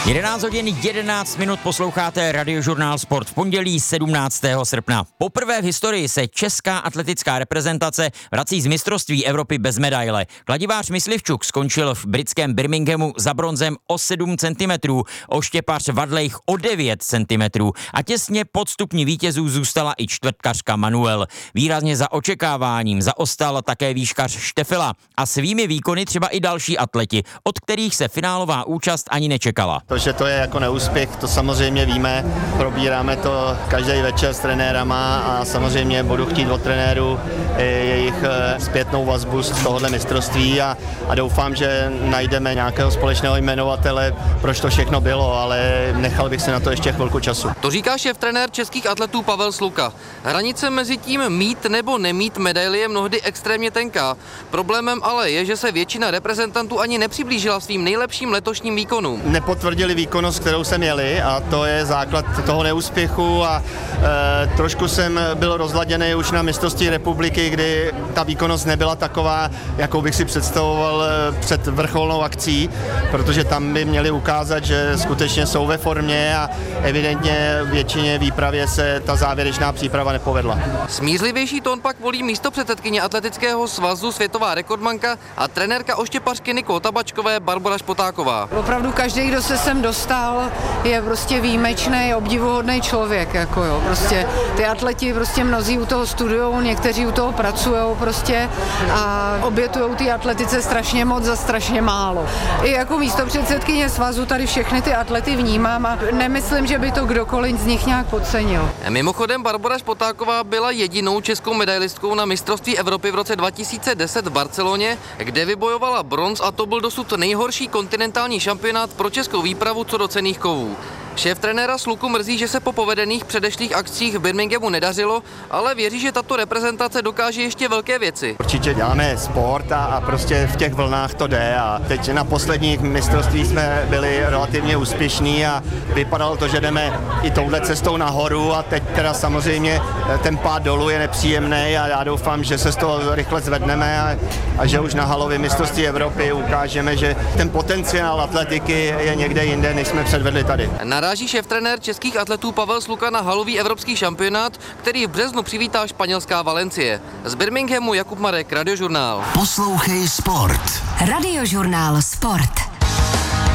11 hodin 11 minut posloucháte Radiožurnál Sport v pondělí 17. srpna. Poprvé v historii se česká atletická reprezentace vrací z mistrovství Evropy bez medaile. Kladivář Myslivčuk skončil v britském Birminghamu za bronzem o 7 cm, oštěpař Vadlejch o 9 cm a těsně pod stupní vítězů zůstala i čtvrtkařka Manuel. Výrazně za očekáváním zaostal také výškař Štefela a svými výkony třeba i další atleti, od kterých se finálová účast ani nečekala. To, že to je jako neúspěch, to samozřejmě víme, probíráme to každý večer s trenérama a samozřejmě budu chtít od trenérů jejich zpětnou vazbu z tohohle mistrovství a doufám, že najdeme nějakého společného jmenovatele, proč to všechno bylo, ale nechal bych si na to ještě chvilku času. To říká šéftrenér českých atletů Pavel Sluka. Hranice mezi tím mít nebo nemít medaili je mnohdy extrémně tenká. Problémem ale je, že se většina reprezentantů ani nepřiblížila svým nejlepším letošním výkonům. Nepotvrdili výkonnost, kterou jsem měli a to je základ toho neúspěchu a trošku jsem byl rozladěný už na mistrovství republiky, kdy ta výkonnost nebyla taková, jakou bych si představoval před vrcholnou akcí, protože tam by měli ukázat, že skutečně jsou ve formě a evidentně většině výpravě se ta závěrečná příprava nepovedla. Smířlivější tón pak volí místopředsedkyně Atletického svazu, světová rekordmanka a trenérka oštěpařky Niko Tabačkové Barbora Špotáková. Opravdu každý, kdo se sem dostal, je prostě výjimečný, obdivuhodný člověk, jako jo, prostě ty atleti prostě mnozí u toho studujou, někteří u toho pracujou prostě a obětujou ty atletice strašně moc za strašně málo. I jako místopředsedkyně svazu tady všechny ty atlety vnímám a nemyslím, že by to kdokoliv z nich nějak podcenil. Mimochodem Barbora Špotáková byla jedinou českou medailistkou na mistrovství Evropy v roce 2010 v Barceloně, kde vybojovala bronz a to byl dosud nejhorší kontinentální šampionát pro českou výpravu co do cenných kovů. Šéf trenéra Sluku mrzí, že se po povedených předešlých akcích v Birminghamu nedařilo, ale věří, že tato reprezentace dokáže ještě velké věci. Určitě děláme sport a prostě v těch vlnách to jde a teď na posledních mistrovství jsme byli relativně úspěšní a vypadalo to, že jdeme i touhle cestou nahoru a teď teda samozřejmě ten pád dolů je nepříjemný a já doufám, že se z toho rychle zvedneme a že už na halovém mistrovství Evropy ukážeme, že ten potenciál atletiky je někde jinde, než jsme předvedli tady. Naráží šéftrenér českých atletů Pavel Sluka na halový evropský šampionát, který v březnu přivítá španělská Valencie. Z Birminghamu Jakub Marek, Radiožurnál. Poslouchej sport. Radiožurnál Sport.